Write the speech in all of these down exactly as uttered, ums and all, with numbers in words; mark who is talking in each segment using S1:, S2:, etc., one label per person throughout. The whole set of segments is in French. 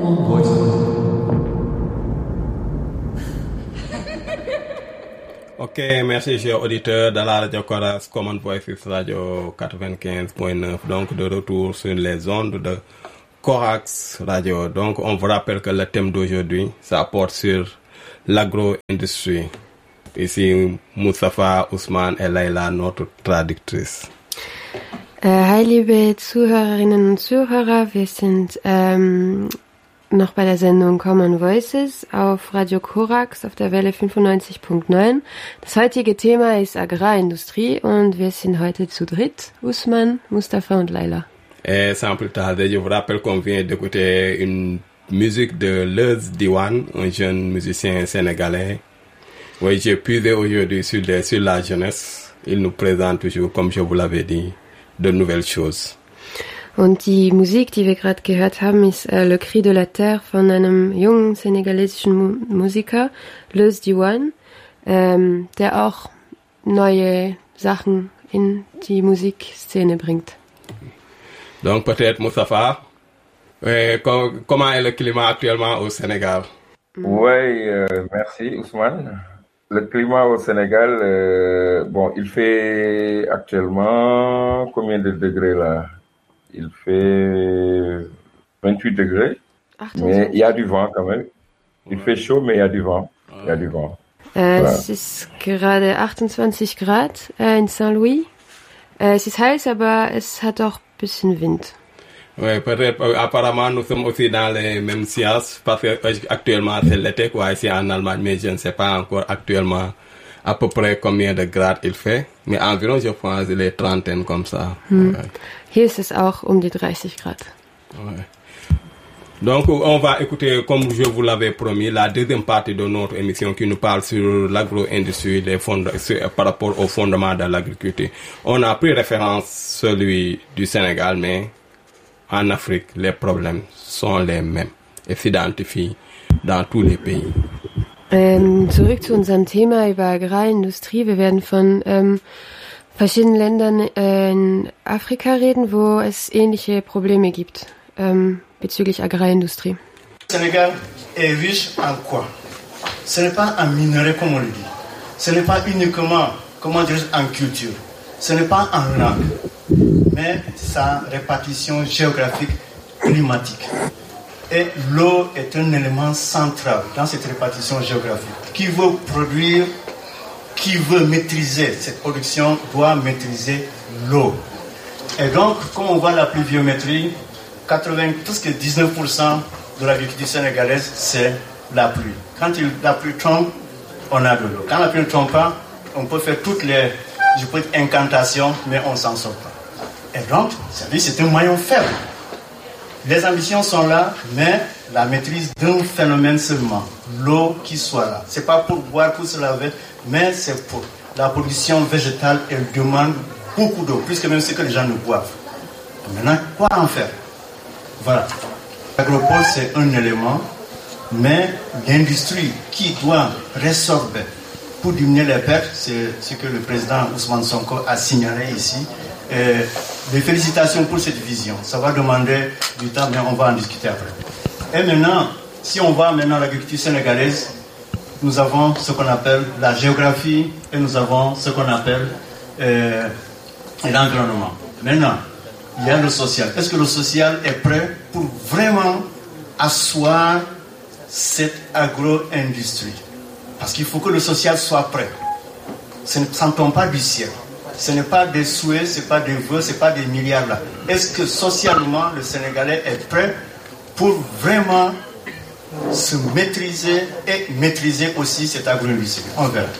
S1: Common Voices.
S2: Ok, merci chers auditeurs de la radio Corax Common Voices Radio quatre-vingt-quinze point neuf, donc de retour sur les ondes de Corax Radio. Donc on vous rappelle que le thème d'aujourd'hui, ça porte sur l'agro-industrie. Ici, Moustapha, Ousmane et Laila, notre traductrice.
S3: Äh, hi liebe Zuhörerinnen und Zuhörer, wir sind ähm, noch bei der Sendung Common Voices auf Radio Corax auf der Welle fünfundneunzig Komma neun. Das heutige Thema ist Agrarindustrie und wir sind heute zu dritt, Ousmane, Moustapha und Laila.
S2: Et sans plus tarder, je vous rappelle qu'on vient d'écouter une musique de Leuz Diwan, un jeune musicien sénégalais. Oui, j'ai puisé aujourd'hui sur, les, sur la jeunesse. Il nous présente toujours, comme je vous l'avais dit, de nouvelles choses.
S3: Und die Musik, die wir gerade gehört haben, ist äh, Le Cri de la Terre von einem jungen senegalesischen Mu- Musiker, Leuz Diwan, ähm, der auch neue Sachen in die Musikszene bringt.
S2: Donc peut-être Moustapha, euh, com- comment est le climat actuellement au Sénégal?
S4: Oui, euh, merci Ousmane. Le climat au Sénégal, euh, bon, il fait actuellement combien de degrés là? Il fait vingt-huit degrés, mais il y a du vent quand même. Il fait chaud, mais il y a du vent. Il y a du vent.
S3: Äh,
S4: Voilà.
S3: Es ist gerade achtundzwanzig Grad äh, in Saint-Louis. Äh, es ist heiß, aber es hat auch ein bisschen Wind.
S2: Oui, peut-être, euh, apparemment, nous sommes aussi dans les mêmes sciences, parce que euh, actuellement, c'est l'été, quoi, ici en Allemagne, mais je ne sais pas encore actuellement à peu près combien de grades il fait, mais environ, je pense, les trentaines comme ça.
S3: Hm.
S2: Ouais.
S3: Hier ist es auch um die dreißig Grad.
S2: Ouais. Donc, on va écouter, comme je vous l'avais promis, la deuxième partie de notre émission qui nous parle sur l'agro-industrie les fond- sur- par rapport au fondement de l'agriculture. On a pris référence celui du Sénégal, mais en Afrique, les problèmes sont les mêmes et s'identifient dans tous les pays.
S3: Ähm, zurück zu unserem Thema über Agrarindustrie. Wir werden von ähm, verschiedenen Ländern äh, in Afrika reden, wo es ähnliche Probleme gibt ähm, bezüglich Agrarindustrie.
S5: Le Sénégal est riche en quoi? Ce n'est pas en minerais comme on le dit. Ce n'est pas uniquement, comment dire, en culture. Ce n'est pas en langue, mais sa répartition géographique climatique. Et l'eau est un élément central dans cette répartition géographique. Qui veut produire, qui veut maîtriser cette production doit maîtriser l'eau. Et donc, comme on voit la pluviométrie, quatre-vingts, presque dix-neuf pour cent de l'agriculture sénégalaise, c'est la pluie. Quand il, la pluie tombe, on a de l'eau. Quand la pluie ne tombe pas, on peut faire toutes les, je peux dire, incantations, mais on ne s'en sort pas. Et donc, c'est-à-dire, c'est un maillon faible. Les ambitions sont là, mais la maîtrise d'un phénomène seulement, l'eau qui soit là. Ce n'est pas pour boire, pour se laver, mais c'est pour la production végétale, elle demande beaucoup d'eau, plus que même ce que les gens ne boivent. Maintenant, quoi en faire? Voilà. L'agropole, c'est un élément, mais l'industrie qui doit résorber pour diminuer les pertes, c'est ce que le président Ousmane Sonko a signalé ici. Et les félicitations pour cette vision. Ça va demander du temps, mais on va en discuter après. Et maintenant, si on va maintenant à l'agriculture sénégalaise, nous avons ce qu'on appelle la géographie et nous avons ce qu'on appelle euh, l'environnement. Maintenant, il y a le social. Est-ce que le social est prêt pour vraiment asseoir cette agro-industrie? Parce qu'il faut que le social soit prêt. Ça ne tombe pas du ciel. Ce n'est pas des souhaits, ce n'est pas des vœux, ce n'est pas des milliards là. Est-ce que socialement le Sénégalais est prêt pour vraiment se maîtriser et maîtriser aussi cette agro-industrie? On verra.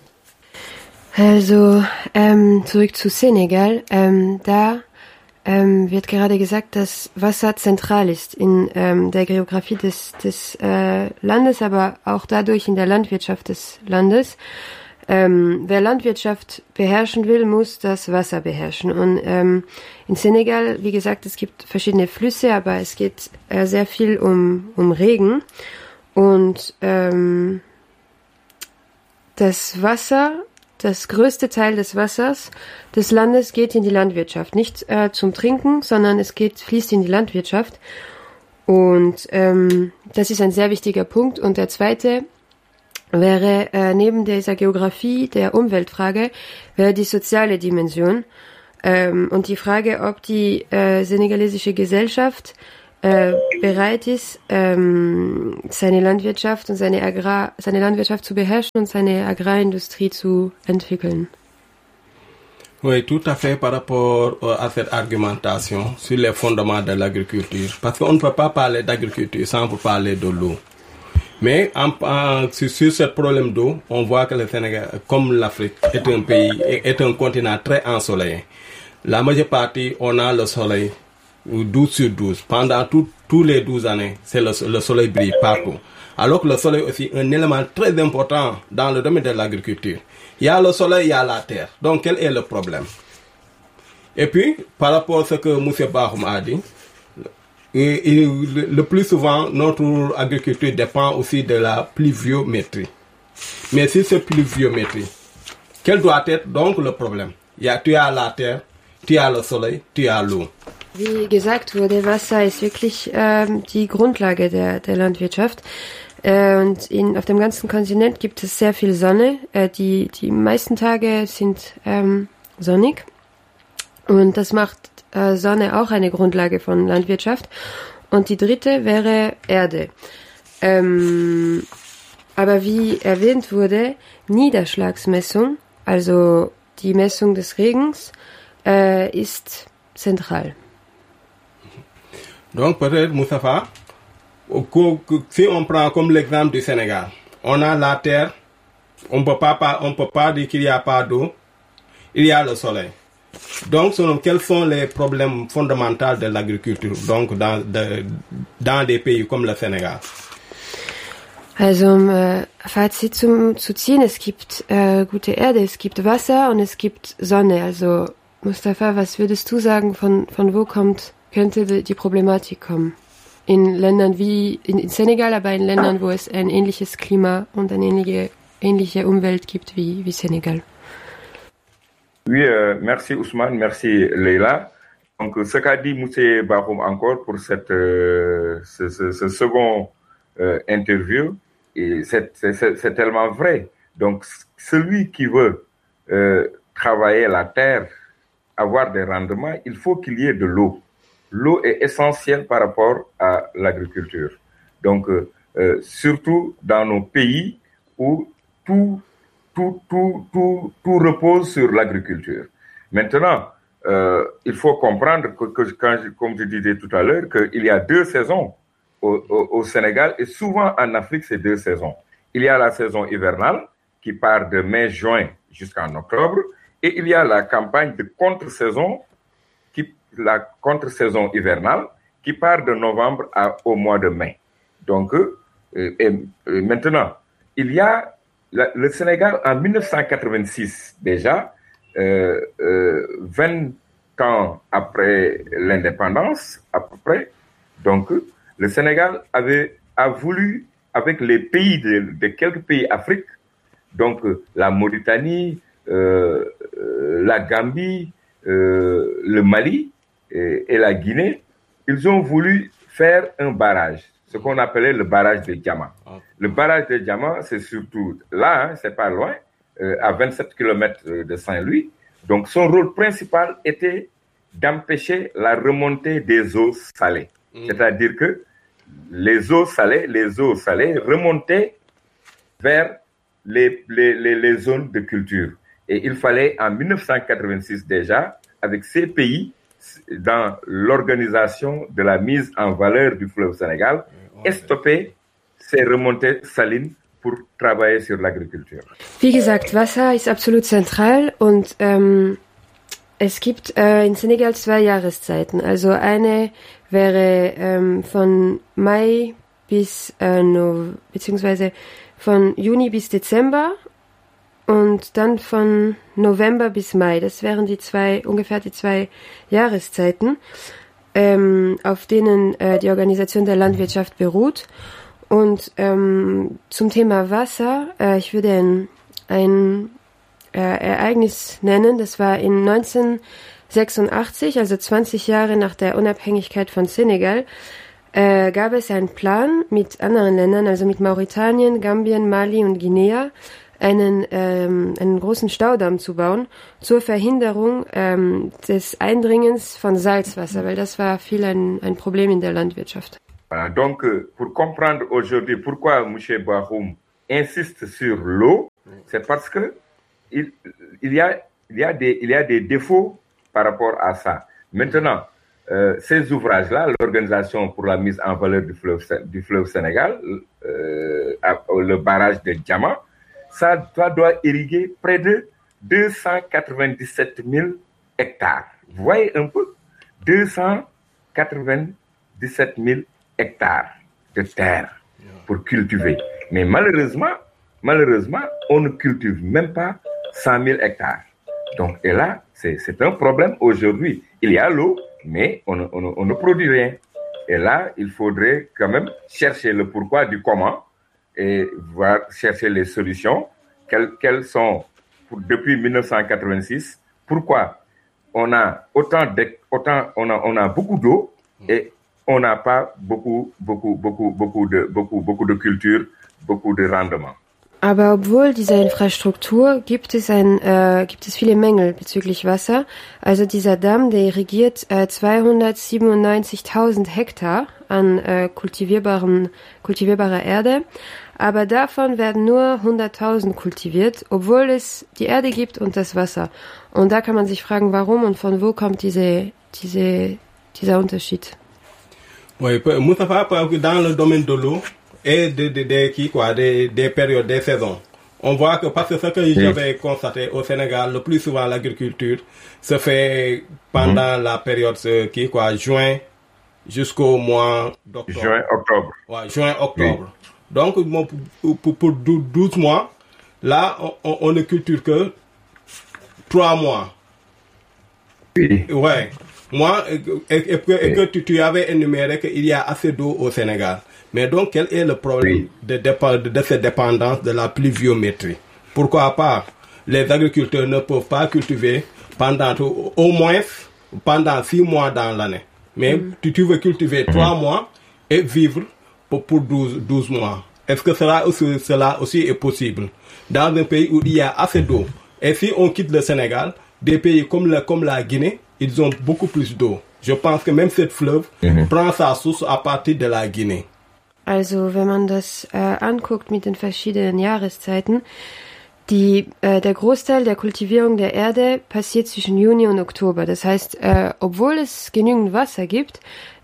S3: Also, ähm, zurück zu Senegal. Ähm, da ähm, wird gerade gesagt, dass Wasser zentral ist in ähm, der Geografie des, des äh, Landes, aber auch dadurch in der Landwirtschaft des Landes. Ähm, wer Landwirtschaft beherrschen will, muss das Wasser beherrschen. Und ähm, in Senegal, wie gesagt, es gibt verschiedene Flüsse, aber es geht äh, sehr viel um, um Regen. Und ähm, das Wasser, das größte Teil des Wassers des Landes geht in die Landwirtschaft. Nicht äh, zum Trinken, sondern es geht, fließt in die Landwirtschaft. Und ähm, das ist ein sehr wichtiger Punkt. Und der zweite wäre äh, neben dieser Geografie der Umweltfrage wäre die soziale Dimension ähm, und die Frage, ob die äh, senegalesische Gesellschaft äh, bereit ist, ähm, seine Landwirtschaft und seine Agrar seine Landwirtschaft zu beherrschen und seine Agrarindustrie zu entwickeln.
S2: Oui, tout à fait par rapport à cette argumentation sur les fondements de l'agriculture. Parce qu'on ne peut pas parler d'agriculture sans vous parler de l'eau. Mais en, en, sur, sur ce problème d'eau, on voit que le Sénégal, comme l'Afrique, est un pays, est un continent très ensoleillé. La majeure partie, on a le soleil douze sur douze. Pendant tout, tous les douze années, c'est le, le soleil brille partout. Alors que le soleil est aussi un élément très important dans le domaine de l'agriculture. Il y a le soleil, il y a la terre. Donc, quel est le problème? Et puis, par rapport à ce que M. Bahoum a dit, et, et, le, le plus souvent, notre agriculture dépend aussi de la pluviométrie. Mais si c'est pluviométrie, quel doit être donc le problème? Il y a, tu as la terre, tu as le soleil, tu as l'eau.
S3: Wie gesagt wurde, Wasser ist wirklich ähm, die Grundlage der, der Landwirtschaft. Äh, und in, auf dem ganzen Kontinent gibt es sehr viel Sonne. Äh, die, die meisten Tage sind ähm, sonnig. Und das macht äh, Sonne auch eine Grundlage von Landwirtschaft. Und die dritte wäre Erde. Ähm, aber wie erwähnt wurde, Niederschlagsmessung, also die Messung des Regens, äh, ist zentral.
S2: Donc peut-être, Moustapha, si on prend comme l'exemple du Sénégal, on a la terre, on peut pas, on peut pas dire qu'il n'y a pas d'eau, il y a le soleil. Donc, selon, quels sont les problèmes fondamentaux de l'agriculture, donc dans, de, dans des pays comme le Sénégal?
S3: Also, um äh, Fazit zum, zu ziehen, es gibt äh, gute Erde, es gibt Wasser und es gibt Sonne. Also, Mustafa, was würdest du sagen, von, von wo kommt, könnte die, die Problematik kommen? In Ländern wie, in, in Senegal, aber in Ländern, wo es ein ähnliches Klima und eine ähnliche, ähnliche Umwelt gibt wie, wie Senegal.
S4: Oui, euh, merci Ousmane, merci Leila. Donc, ce qu'a dit Moussé Bahoum encore pour cette, euh, ce, ce, ce second euh, interview, et c'est, c'est, c'est tellement vrai. Donc, celui qui veut euh, travailler la terre, avoir des rendements, il faut qu'il y ait de l'eau. L'eau est essentielle par rapport à l'agriculture. Donc, euh, euh, surtout dans nos pays où tout, tout, tout, tout, tout repose sur l'agriculture. Maintenant, euh, il faut comprendre que, que quand je, comme je disais tout à l'heure, qu'il y a deux saisons au, au, au Sénégal et souvent en Afrique, c'est deux saisons. Il y a la saison hivernale qui part de mai-juin jusqu'en octobre et il y a la campagne de contre-saison qui la contre-saison hivernale qui part de novembre à, au mois de mai. Donc, euh, et, et maintenant, il y a la, le Sénégal en dix-neuf cent quatre-vingt-six déjà, euh, euh, vingt ans après l'indépendance, à peu près, donc le Sénégal avait, a voulu, avec les pays de, de quelques pays d'Afrique, donc la Mauritanie, euh, la Gambie, euh, le Mali, et la Guinée, ils ont voulu faire un barrage, ce qu'on appelait le barrage de Diama. Le barrage de Diama, c'est surtout là, hein, c'est pas loin, euh, à vingt-sept kilomètres de Saint-Louis. Donc son rôle principal était d'empêcher la remontée des eaux salées. Mmh. C'est-à-dire que les eaux salées, les eaux salées remontaient vers les, les, les, les zones de culture. Et il fallait en dix-neuf cent quatre-vingt-six déjà, avec ces pays, dans l'organisation de la mise en valeur du fleuve Sénégal, et stopper ces remontées salines pour travailler sur l'agriculture.
S3: Wie gesagt, Wasser ist absolut zentral und ähm, es gibt äh, in Senegal zwei Jahreszeiten. Also eine wäre ähm, von Mai bis äh, no, beziehungsweise von Juni bis Dezember und dann von November bis Mai. Das wären die zwei, ungefähr die zwei Jahreszeiten, ähm, auf denen äh, die Organisation der Landwirtschaft beruht. Und ähm, zum Thema Wasser, äh, ich würde ein, ein äh, Ereignis nennen, das war in neunzehnhundertsechsundachtzig, also zwanzig Jahre nach der Unabhängigkeit von Senegal, äh, gab es einen Plan mit anderen Ländern, also mit Mauretanien, Gambien, Mali und Guinea, einen, ähm, einen großen Staudamm zu bauen zur Verhinderung ähm, des Eindringens von Salzwasser, weil das war viel ein, ein Problem in der Landwirtschaft.
S4: Voilà, donc pour comprendre aujourd'hui pourquoi M. Bahoum insiste sur l'eau, c'est parce que il, il, y a, il, y a des, il y a des défauts par rapport à ça. Maintenant, euh, ces ouvrages-là, l'Organisation pour la mise en valeur du fleuve, du fleuve Sénégal, euh, le barrage de Diama, ça, ça doit irriguer près de deux cent quatre-vingt-dix-sept mille hectares. Vous voyez un peu, deux cent quatre-vingt-dix-sept mille hectares de terre pour cultiver. Mais malheureusement, malheureusement, on ne cultive même pas cent mille hectares. Donc, et là, c'est, c'est un problème aujourd'hui. Il y a l'eau, mais on, on, on ne produit rien. Et là, il faudrait quand même chercher le pourquoi du comment et voir chercher les solutions. Quelles, quelles sont, pour, depuis mille neuf cent quatre-vingt-six, pourquoi on a autant de, autant, on a, on a beaucoup d'eau et on n'a pas beaucoup, beaucoup, beaucoup, beaucoup de, beaucoup, beaucoup de culture, beaucoup de rendement.
S3: Aber obwohl dieser Infrastruktur gibt es ein, äh, gibt es viele Mängel bezüglich Wasser. Also dieser Damm, der irrigiert äh, zweihundertsiebenundneunzigtausend Hektar an äh, kultivierbaren, kultivierbarer Erde. Aber davon werden nur hunderttausend kultiviert, obwohl es die Erde gibt und das Wasser. Und da kann man sich fragen, warum und von wo kommt diese, diese, dieser Unterschied.
S2: Oui, Moustapha, dans le domaine de l'eau et de, de, de, qui, quoi, des, des périodes, des saisons, on voit que parce que ce que oui. j'avais constaté au Sénégal, le plus souvent l'agriculture se fait pendant mmh. la période qui, quoi, juin jusqu'au mois d'octobre.
S4: Juin, octobre.
S2: Ouais, juin, octobre. Oui. Donc, bon, pour, pour, pour douze mois, là, on, on ne culture que trois mois.
S4: Oui.
S2: Ouais. Moi, et, et, et, que, et que tu, tu avais énuméré qu'il y a assez d'eau au Sénégal. Mais donc, quel est le problème oui. de, de, de cette dépendance de la pluviométrie? Pourquoi pas les agriculteurs ne peuvent pas cultiver pendant au moins pendant six mois dans l'année. Mais mm. tu, tu veux cultiver trois mm. mois et vivre pour, pour douze, douze mois. Est-ce que cela aussi, cela aussi est possible dans un pays où il y a assez d'eau? Et si on quitte le Sénégal, des pays comme la, comme la Guinée, ils ont beaucoup plus d'eau. Je pense que même cette fleuve mhm. prend sa source à partir de la Guinée.
S3: Also, wenn man das äh, anguckt mit den verschiedenen Jahreszeiten, die, äh, der Großteil der Kultivierung der Erde passiert zwischen Juni und Oktober. Das heißt, äh, obwohl es genügend Wasser gibt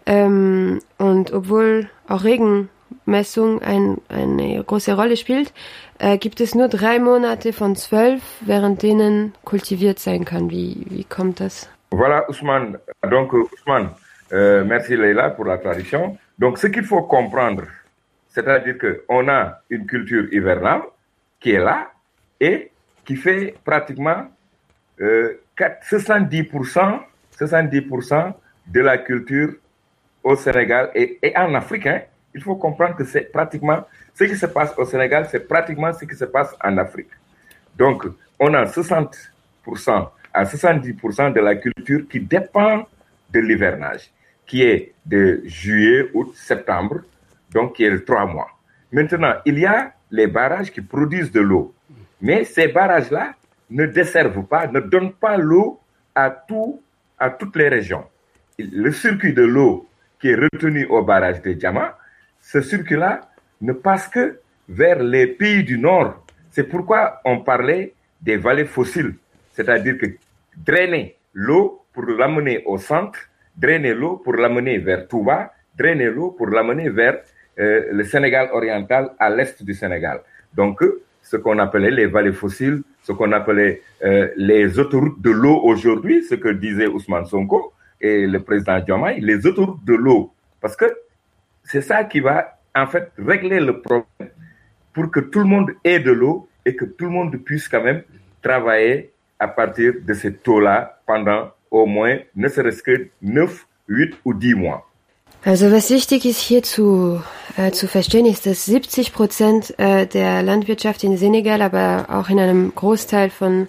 S3: ähm, und obwohl auch Regenmessung ein, eine große Rolle spielt, äh, gibt es nur drei Monate von zwölf, während denen kultiviert sein kann. Wie, wie kommt das?
S4: Voilà, Ousmane. Donc, Ousmane, euh, merci Leila pour la traduction. Donc, ce qu'il faut comprendre, c'est-à-dire qu'on a une culture hivernale qui est là et qui fait pratiquement euh, soixante-dix pour cent, soixante-dix pour cent de la culture au Sénégal et, et en Afrique. Hein, il faut comprendre que c'est pratiquement ce qui se passe au Sénégal, c'est pratiquement ce qui se passe en Afrique. Donc, on a soixante pour cent à soixante-dix pour cent de la culture qui dépend de l'hivernage, qui est de juillet, août, septembre, donc qui est de trois mois. Maintenant, il y a les barrages qui produisent de l'eau, mais ces barrages-là ne desservent pas, ne donnent pas l'eau à, tout, à toutes les régions. Le circuit de l'eau qui est retenu au barrage de Diama, ce circuit-là ne passe que vers les pays du Nord. C'est pourquoi on parlait des vallées fossiles. C'est-à-dire que drainer l'eau pour l'amener au centre, drainer l'eau pour l'amener vers Touba, drainer l'eau pour l'amener vers euh, le Sénégal oriental à l'est du Sénégal. Donc, ce qu'on appelait les vallées fossiles, ce qu'on appelait euh, les autoroutes de l'eau aujourd'hui, ce que disait Ousmane Sonko et le président Diomaye, les autoroutes de l'eau. Parce que c'est ça qui va en fait régler le problème pour que tout le monde ait de l'eau et que tout le monde puisse quand même travailler à partir de cette eau-là pendant au moins, ne serait-ce que neuf, huit ou dix mois.
S3: Also was wichtig ist hier zu, äh, zu verstehen, ist, dass siebzig Prozent äh, der Landwirtschaft in Senegal, aber auch in einem Großteil von,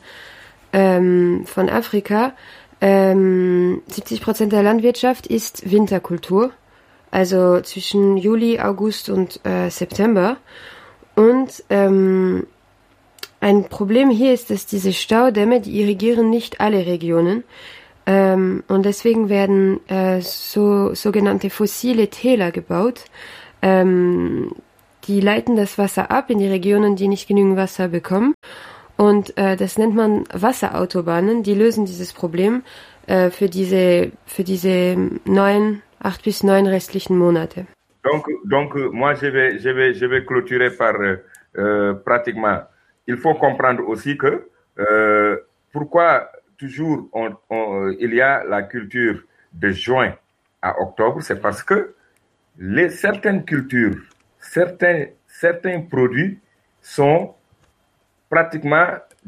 S3: ähm, von Afrika, ähm, siebzig Prozent der Landwirtschaft ist Winterkultur. also zwischen Juli, August und äh, September. Und ähm, ein Problem hier ist, dass diese Staudämme, die irrigieren nicht alle Regionen. Ähm, und deswegen werden äh, so sogenannte fossile Täler gebaut. Ähm, die leiten das Wasser ab in die Regionen, die nicht genügend Wasser bekommen. Und äh, das nennt man Wasserautobahnen. Die lösen dieses Problem äh, für diese für diese neun, acht bis neun restlichen Monate.
S4: Donc, donc moi, je vais, je vais, je vais clôturer par euh, pratiquement. Il faut comprendre aussi que euh, pourquoi toujours on, on, il y a la culture de juin à octobre, c'est parce que les certaines cultures, certains, certains produits sont pratiquement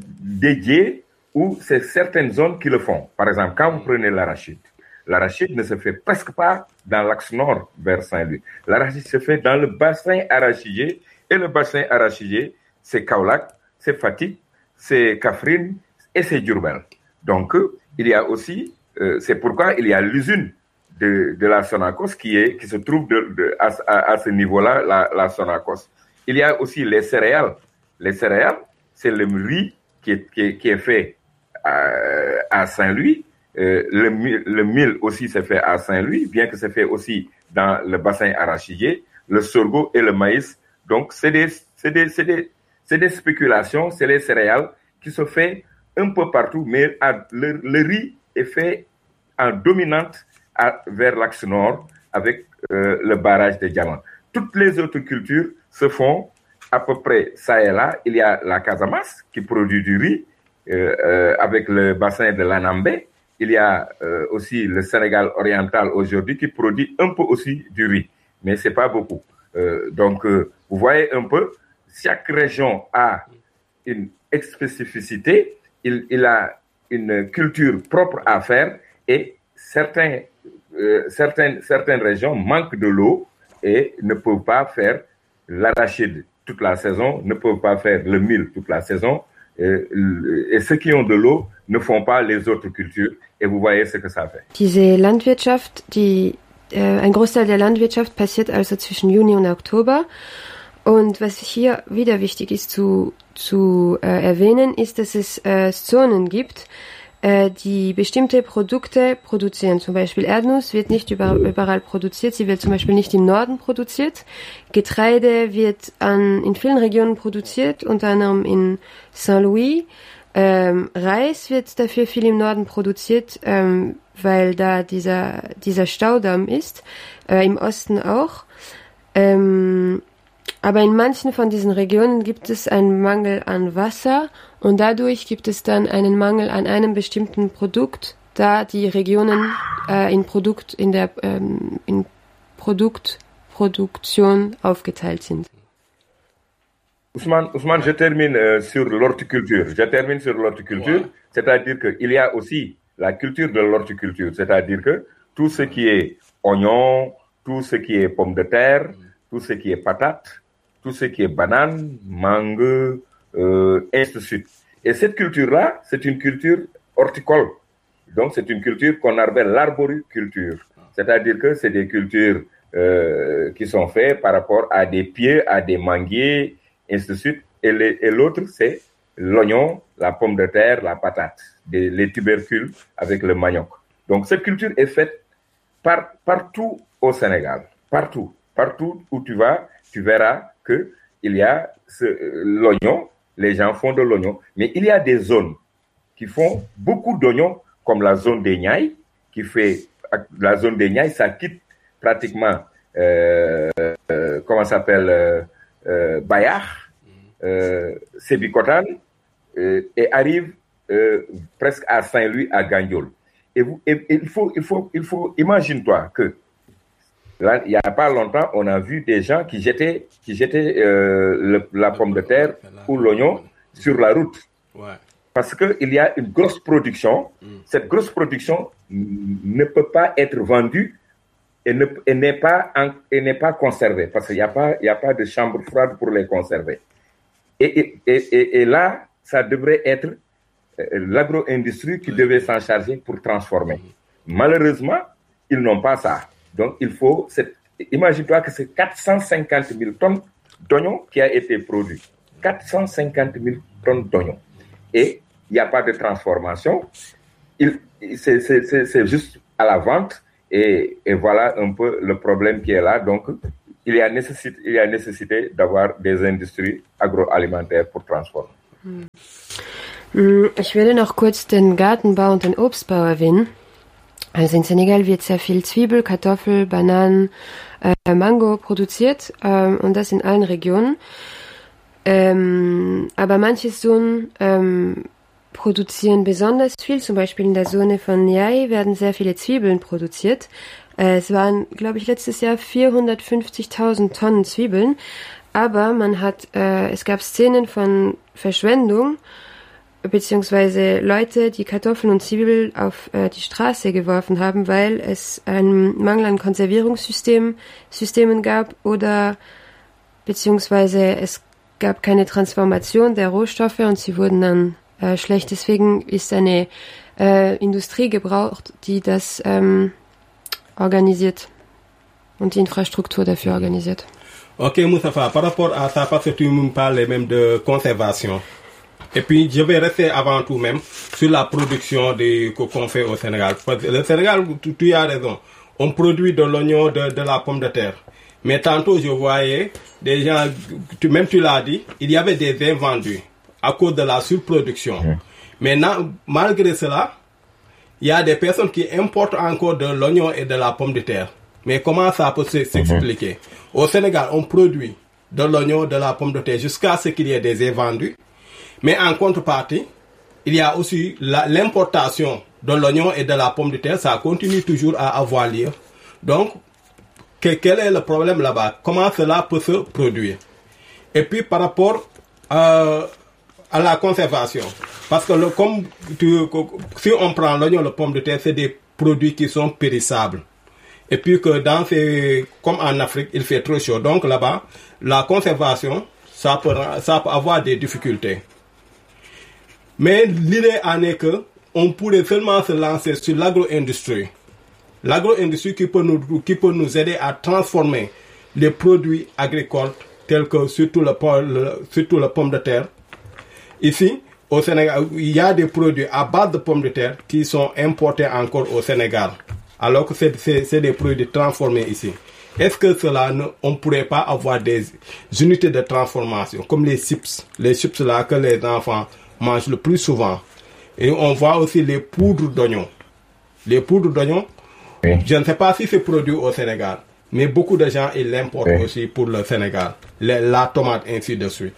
S4: dédiés ou c'est certaines zones qui le font. Par exemple, quand vous prenez l'arachide, l'arachide ne se fait presque pas dans l'axe nord vers Saint-Louis. L'arachide se fait dans le bassin arachidier et le bassin arachidier, c'est Kaolack, c'est Fatick, c'est Kaffrine et c'est Diourbel. Donc, il y a aussi, euh, c'est pourquoi il y a l'usine de, de la Sonacos qui, est, qui se trouve de, de, à, à, à ce niveau-là, la, la Sonacos. Il y a aussi les céréales. Les céréales, c'est le riz qui est, qui est, qui est fait à, à Saint-Louis. Euh, le, le mil aussi se fait à Saint-Louis, bien que c'est fait aussi dans le bassin arachidier, le sorgho et le maïs. Donc, c'est des, c'est des, c'est des, c'est des spéculations, c'est les céréales qui se fait un peu partout, mais à, le, le riz est fait en dominante à, vers l'axe nord avec euh, le barrage de Diamant. Toutes les autres cultures se font à peu près ça et là. Il y a la Casamance qui produit du riz euh, euh, avec le bassin de l'Anambé. Il y a euh, aussi le Sénégal oriental aujourd'hui qui produit un peu aussi du riz, mais c'est pas beaucoup. Euh, donc, euh, vous voyez un peu, chaque région a une spécificité, il, il a une culture propre à faire et certains, euh, certaines, certaines régions manquent de l'eau et ne peuvent pas faire l'arachide toute la saison, ne peuvent pas faire le mil toute la saison. Et, et ceux qui ont de l'eau ne font pas les autres cultures et vous voyez ce que ça fait.
S3: Diese Landwirtschaft, die, äh, ein Großteil der Landwirtschaft passiert also zwischen Juni und Oktober. Und was hier wieder wichtig ist zu, zu äh, erwähnen, ist, dass es äh, Zonen gibt, äh, die bestimmte Produkte produzieren. Zum Beispiel Erdnuss wird nicht überall, überall produziert, sie wird zum Beispiel nicht im Norden produziert. Getreide wird an, in vielen Regionen produziert, unter anderem in Saint-Louis. Ähm, Reis wird dafür viel im Norden produziert, ähm, weil da dieser, dieser Staudamm ist, äh, im Osten auch. Ähm, Aber in manchen von diesen Regionen gibt es einen Mangel an Wasser und dadurch gibt es dann einen Mangel an einem bestimmten Produkt, da die Regionen äh, in Produkt in der ähm, in Produktproduktion aufgeteilt sind.
S4: Ousmane, Ousmane, je termine euh, sur l'horticulture. Je termine sur l'horticulture, ouais. C'est-à-dire qu'il y a aussi la culture de l'horticulture, c'est-à-dire que tout ce qui est oignon, tout ce qui est pomme de terre, mm. tout ce qui est patate, tout ce qui est banane, mangue, euh, et ainsi de suite. Et cette culture-là, c'est une culture horticole. Donc, c'est une culture qu'on appelle l'arboriculture. C'est-à-dire que c'est des cultures euh, qui sont faites par rapport à des pieds, à des manguiers, et ainsi de suite. Et, les, et l'autre, c'est l'oignon, la pomme de terre, la patate, des, les tubercules avec le manioc. Donc, cette culture est faite par, partout au Sénégal. Partout. Partout où tu vas, tu verras que il y a ce, l'oignon, les gens font de l'oignon, mais il y a des zones qui font beaucoup d'oignons, comme la zone des Niayes, qui fait, la zone des Niayes, ça quitte pratiquement, euh, euh, comment ça s'appelle, euh, euh, Bayar, euh, Sébikotane, euh, et arrive euh, presque à Saint-Louis, à Gandiol. Et, vous, et, et il faut, il faut, il faut, imagine-toi que là, il n'y a pas longtemps, on a vu des gens qui jetaient, qui jetaient euh, le, la pomme de terre ou l'oignon sur la route. Ouais. Parce qu'il y a une grosse production. Mm. Cette grosse production ne peut pas être vendue et, ne, et, n'est, pas en, et n'est pas conservée. Parce qu'il n'y a pas, il n'y a pas de chambre froide pour les conserver. Et, et, et, et là, ça devrait être euh, l'agro-industrie qui devait s'en charger pour transformer. Mm. Malheureusement, ils n'ont pas ça. Donc, il faut cette imagine-toi que c'est quatre cent cinquante mille tonnes d'oignons qui a été produit. quatre cent cinquante mille tonnes d'oignons. Et il n'y a pas de transformation. Il, c'est, c'est, c'est, c'est juste à la vente. Et, et voilà un peu le problème qui est là. Donc, il y a nécessité, il y a nécessité d'avoir des industries agroalimentaires pour transformer.
S3: Ich werde noch kurz den Gartenbau und den Obstbau erwähnen. Also in Senegal wird sehr viel Zwiebel, Kartoffel, Bananen, äh, Mango produziert ähm, und das in allen Regionen. Ähm, aber manche Zonen ähm, produzieren besonders viel, zum Beispiel in der Zone von Niayes werden sehr viele Zwiebeln produziert. Äh, es waren, glaube ich, letztes Jahr vierhundertfünfzigtausend Tonnen Zwiebeln, aber man hat, äh, es gab Szenen von Verschwendung, beziehungsweise Leute, die Kartoffeln und Zwiebeln auf äh, die Straße geworfen haben, weil es einen Mangel an Konservierungssystemen Systemen gab oder beziehungsweise es gab keine Transformation der Rohstoffe und sie wurden dann äh, schlecht. Deswegen ist eine äh, Industrie gebraucht, die das ähm, organisiert und die Infrastruktur dafür organisiert.
S2: Ok, Moustapha, par rapport à ça, parce que tu me parles même de conservation. Et puis, je vais rester avant tout même sur la production de, qu'on fait au Sénégal. Parce que le Sénégal, tu, tu as raison, on produit de l'oignon, de, de la pomme de terre. Mais tantôt, je voyais des gens, tu, même tu l'as dit, il y avait des invendus à cause de la surproduction. Mmh. Maintenant, malgré cela, il y a des personnes qui importent encore de l'oignon et de la pomme de terre. Mais comment ça peut s'expliquer? Mmh. Au Sénégal, on produit de l'oignon, de la pomme de terre jusqu'à ce qu'il y ait des invendus. Mais en contrepartie, il y a aussi la, l'importation de l'oignon et de la pomme de terre. Ça continue toujours à avoir lieu. Donc, que, quel est le problème là-bas? Comment cela peut se produire? Et puis, par rapport euh, à la conservation. Parce que le, comme tu, si on prend l'oignon et la pomme de terre, c'est des produits qui sont périssables. Et puis que dans ces, comme en Afrique, il fait trop chaud. Donc là-bas, la conservation, ça peut, ça peut avoir des difficultés. Mais l'idée en est que on pourrait seulement se lancer sur l'agro-industrie. L'agro-industrie qui peut nous, qui peut nous aider à transformer les produits agricoles tels que surtout le, le, surtout la pomme de terre. Ici, au Sénégal, il y a des produits à base de pommes de terre qui sont importés encore au Sénégal. Alors que c'est, c'est, c'est des produits transformés ici. Est-ce que cela, ne, on ne pourrait pas avoir des unités de transformation, comme les chips, les chips là que les enfants mangent le plus souvent. Et on voit aussi les poudres d'oignons. Les poudres d'oignons, oui. Je ne sais pas si c'est produit au Sénégal, mais beaucoup de gens ils l'importent oui. aussi pour le Sénégal. La, la tomate, ainsi de suite.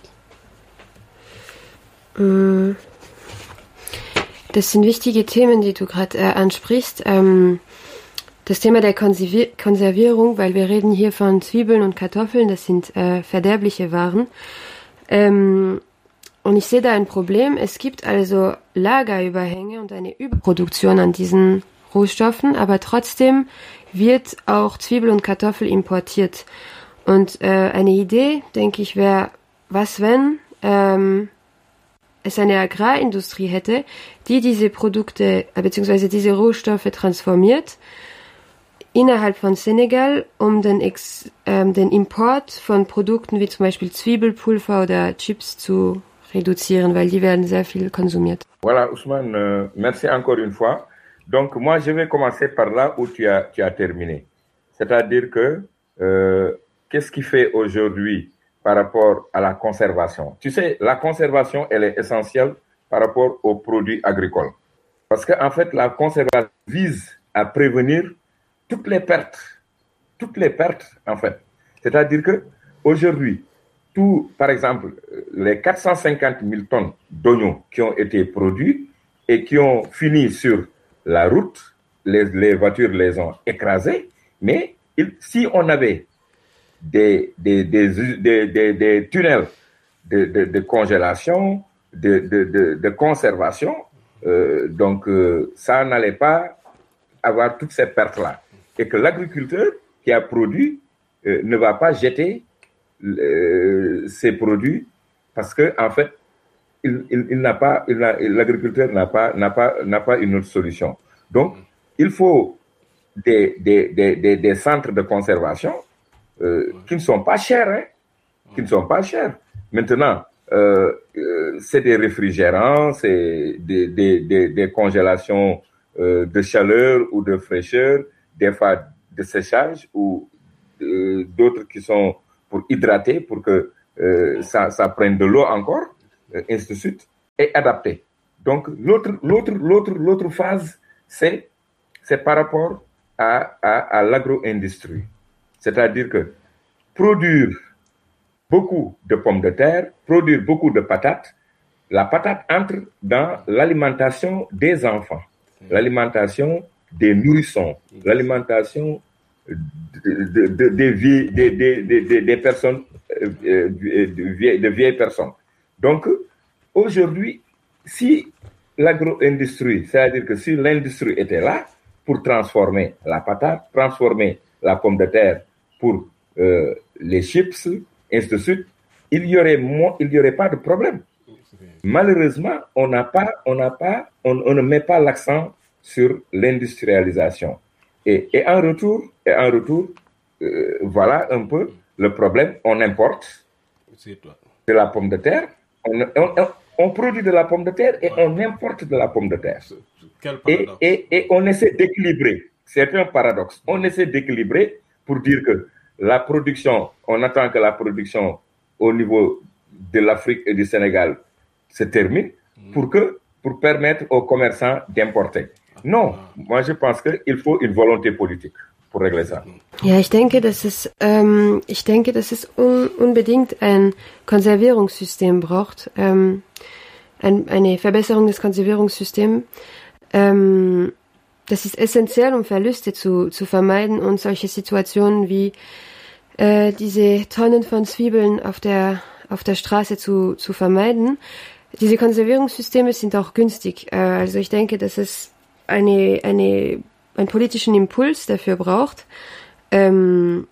S3: Das sind wichtige Themen, die du gerade äh, ansprichst. Ähm, das Thema der Konservi- Konservierung, weil wir reden hier von Zwiebeln und Kartoffeln, das sind äh, verderbliche Waren. Ähm, Und ich sehe da ein Problem. Es gibt also Lagerüberhänge und eine Überproduktion an diesen Rohstoffen, aber trotzdem wird auch Zwiebel und Kartoffel importiert. Und äh, eine Idee, denke ich, wäre, was wenn ähm, es eine Agrarindustrie hätte, die diese Produkte äh, bzw. diese Rohstoffe transformiert innerhalb von Senegal, um den, Ex, ähm, den Import von Produkten wie zum Beispiel Zwiebelpulver oder Chips zu réduire, weil die werden sehr viel konsumiert.
S4: Voilà, Ousmane, euh, merci encore une fois. Donc, moi, je vais commencer par là où tu as, tu as terminé. C'est-à-dire que, euh, qu'est-ce qui fait aujourd'hui par rapport à la conservation? Tu sais, la conservation, elle est essentielle par rapport aux produits agricoles. Parce qu'en fait, la conservation vise à prévenir toutes les pertes. Toutes les pertes, en fait. C'est-à-dire que, aujourd'hui, tout, par exemple, les quatre cent cinquante mille tonnes d'oignons qui ont été produits et qui ont fini sur la route, les, les voitures les ont écrasés, mais il, si on avait des, des, des, des, des, des tunnels de, de, de congélation, de, de, de, de conservation, euh, donc euh, ça n'allait pas avoir toutes ces pertes-là. Et que l'agriculteur qui a produit euh, ne va pas jeter Euh, ces produits parce que en fait il, il, il n'a pas il n'a, l'agriculteur n'a pas n'a pas n'a pas une autre solution. Donc il faut des des des des, des centres de conservation euh, qui ne sont pas chers, hein, qui ne sont pas chers. Maintenant, euh, euh, c'est des réfrigérants, c'est des, des, des, des congélations euh, de chaleur ou de fraîcheur, des fois de séchage ou euh, d'autres qui sont pour hydrater, pour que euh, ça, ça prenne de l'eau encore, euh, ainsi de suite, et adapté. Donc, l'autre, l'autre, l'autre, l'autre phase, c'est, c'est par rapport à, à, à l'agro-industrie. C'est-à-dire que produire beaucoup de pommes de terre, produire beaucoup de patates, la patate entre dans l'alimentation des enfants, l'alimentation des nourrissons, l'alimentation de, de, de, de vie, de, de, de, de, des personnes, euh, de, vieilles, de vieilles personnes. Donc, aujourd'hui, si l'agro-industrie, c'est-à-dire que si l'industrie était là pour transformer la patate, transformer la pomme de terre pour euh, les chips, ainsi de suite, il y aurait moins, il y aurait pas de problème. Malheureusement, on n'a pas, on n'a pas, on, on ne met pas l'accent sur l'industrialisation. Et, et en retour, et en retour, euh, voilà un peu le problème. On importe de la pomme de terre, on, on, on produit de la pomme de terre et on importe de la pomme de terre. Et, et, et on essaie d'équilibrer. C'est un paradoxe. On essaie d'équilibrer pour dire que la production, on attend que la production au niveau de l'Afrique et du Sénégal se termine pour que, pour permettre aux commerçants d'importer. Non, moi je pense qu'il faut une volonté politique pour régler ça.
S3: Ja, ich denke, dass es, ähm, ich denke, dass es un, unbedingt ein Konservierungssystem braucht, ähm, ein, eine Verbesserung des Konservierungssystems. Ähm, das ist essentiell, um Verluste zu, zu vermeiden und solche Situationen wie äh, diese Tonnen von Zwiebeln auf der auf der Straße zu, zu vermeiden. Diese Konservierungssysteme sind auch günstig. Äh, also ich denke, dass es eine, eine, einen politischen Impuls dafür braucht. Ähm,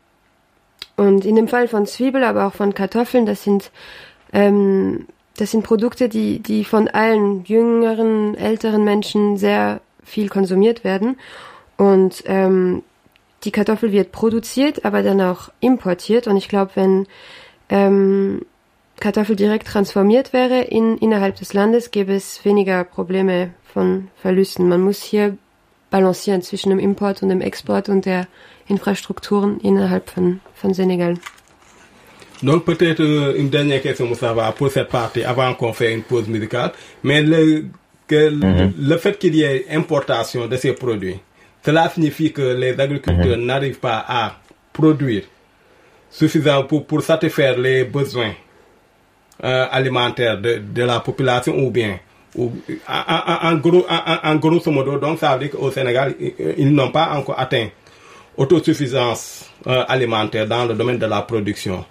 S3: und in dem Fall von Zwiebeln, aber auch von Kartoffeln, das sind, ähm, das sind Produkte, die, die von allen jüngeren, älteren Menschen sehr viel konsumiert werden. Und ähm, die Kartoffel wird produziert, aber dann auch importiert. Und ich glaube, wenn ähm, Kartoffel direkt transformiert wäre in, innerhalb des Landes, gäbe es weniger Probleme von Verlusten. Man muss hier balancieren zwischen dem Import und dem Export und der Infrastrukturen innerhalb von, von Sénégal.
S2: Donc peut-être euh, une dernière question, Moustapha, pour cette partie, avant qu'on fasse une pause musicale. Mais le, que mm-hmm. le fait qu'il y ait importation de ces produits, cela signifie que les agriculteurs mm-hmm. n'arrivent pas à produire suffisant pour, pour satisfaire les besoins euh, alimentaires de, de la population ou bien ou, en, en, en, gros, en, en grosso modo, donc ça veut dire qu'au Sénégal, ils, ils n'ont pas encore atteint autosuffisance euh, alimentaire dans le domaine de la production.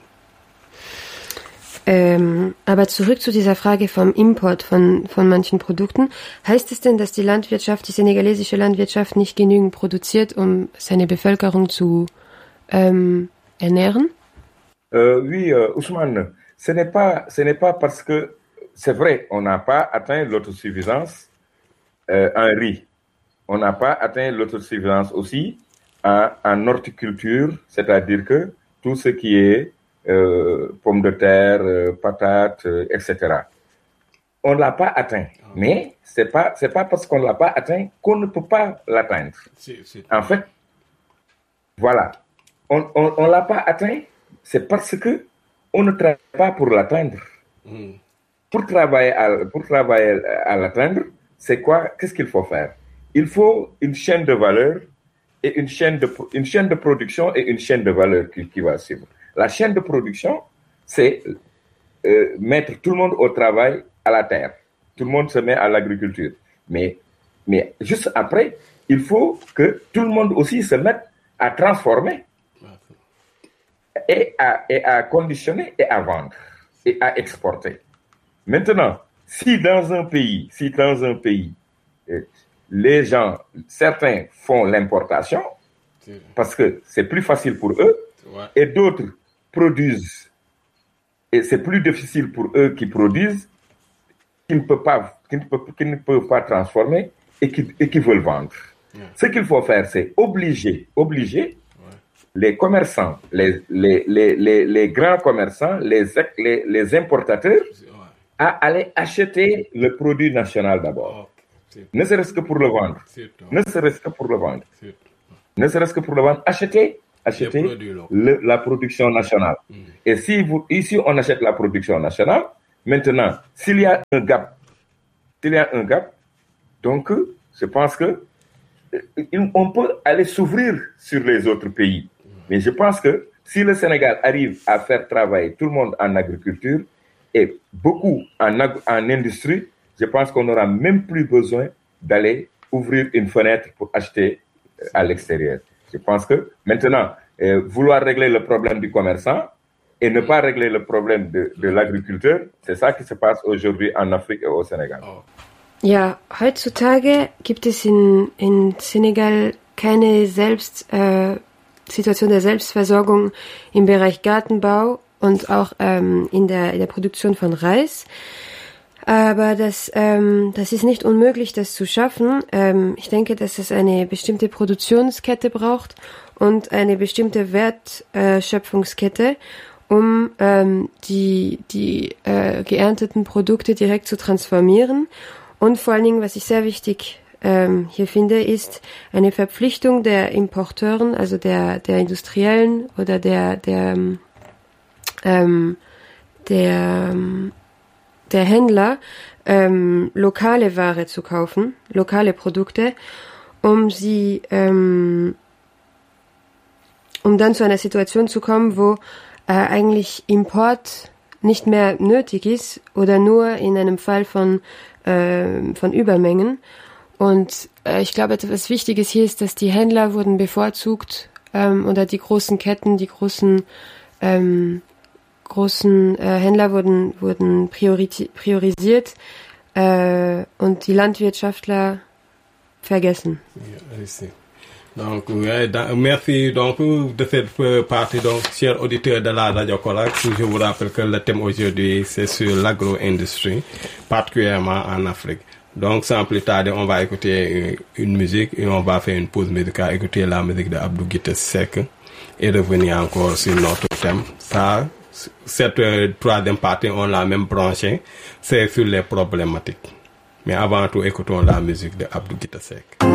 S3: Ähm, aber zurück zu dieser Frage vom Import von, von manchen Produkten. Heißt es denn, dass die Landwirtschaft, die senegalesische Landwirtschaft nicht genügend produziert, um seine Bevölkerung zu ähm, ernähren?
S4: Euh, oui, euh, Ousmane, ce n'est pas, ce n'est pas parce que, c'est vrai, on n'a pas atteint l'autosuffisance euh, en riz. On n'a pas atteint l'autosuffisance aussi en, en horticulture, c'est-à-dire que tout ce qui est euh, pommes de terre, euh, patates, euh, et cetera. On ne l'a pas atteint, mais c'est pas, c'est pas parce qu'on ne l'a pas atteint qu'on ne peut pas l'atteindre.
S2: C'est, c'est...
S4: En fait, voilà, on on, on l'a pas atteint, c'est parce que on ne travaille pas pour l'atteindre. Mm. Pour travailler à, pour travailler à l'atteindre, c'est quoi? Qu'est-ce qu'il faut faire? Il faut une chaîne de valeur et une chaîne de, une chaîne de production et une chaîne de valeur qui, qui va suivre. La chaîne de production, c'est euh, mettre tout le monde au travail à la terre. Tout le monde se met à l'agriculture. Mais, mais juste après, il faut que tout le monde aussi se mette à transformer et à, et à conditionner et à vendre et à exporter. Maintenant, si dans un pays, si dans un pays, euh, les gens, certains font l'importation parce que c'est plus facile pour eux, ouais. Et d'autres produisent et c'est plus difficile pour eux qui produisent, qui ne peuvent pas, qui ne peuvent, qui ne peuvent pas transformer et qui, et qui veulent vendre. Ouais. Ce qu'il faut faire, c'est obliger, obliger ouais. les commerçants, les, les, les, les, les grands commerçants, les, les, les importateurs, à aller acheter le produit national d'abord. Ne serait-ce que pour le vendre. Ne serait-ce que pour le vendre. Ne serait-ce que pour le vendre. Acheter, acheter le, la production nationale. Mm. Et si vous, ici, on achète la production nationale, maintenant, s'il y a un gap, s'il y a un gap, donc, je pense que on peut aller s'ouvrir sur les autres pays. Mais je pense que si le Sénégal arrive à faire travailler tout le monde en agriculture et beaucoup en, ag- en industrie, je pense qu'on n'aura même plus besoin d'aller ouvrir une fenêtre pour acheter à l'extérieur. Je pense que maintenant, euh, vouloir régler le problème du commerçant et ne pas régler le problème de, de l'agriculteur, c'est ça qui se passe aujourd'hui en Afrique et au Sénégal.
S3: Ja, heutzutage gibt es in, in Senegal keine Selbst, äh, Situation der Selbstversorgung im Bereich Gartenbau und auch ähm, in, der, in der Produktion von Reis. Aber das, ähm, das ist nicht unmöglich, das zu schaffen. Ähm, ich denke, dass es eine bestimmte Produktionskette braucht und eine bestimmte Wertschöpfungskette, um ähm, die, die äh, geernteten Produkte direkt zu transformieren. Und vor allen Dingen, was ich sehr wichtig ähm, hier finde, ist eine Verpflichtung der Importeuren, also der, der Industriellen oder der, der, ähm, der, der Händler, ähm, lokale Ware zu kaufen, lokale Produkte, um sie, ähm, um dann zu einer Situation zu kommen, wo äh, eigentlich Import nicht mehr nötig ist oder nur in einem Fall von äh, von Übermengen. Und äh, ich glaube, etwas Wichtiges hier ist, dass die Händler wurden bevorzugt ähm, oder die großen Ketten, die großen ähm, großen äh, Händler wurden wurden priori- priorisiert äh, und die Landwirtschaftler vergessen.
S2: Yeah, I see. Donc, ouais, dans, merci donc de cette partie, donc, chers auditeurs de la Radio Colac. Je vous rappelle que le thème aujourd'hui, c'est sur l'agro-industrie, particulièrement en Afrique. Donc, sans plus tarder, on va écouter une, une musique et on va faire une pause musicale, écouter la musique de Abdou Guité Seck et revenir encore sur notre thème. Ça, cette euh, troisième partie, on l'a même branché, c'est sur les problématiques. Mais avant tout, écoutons la musique de Abdou Guité Seck.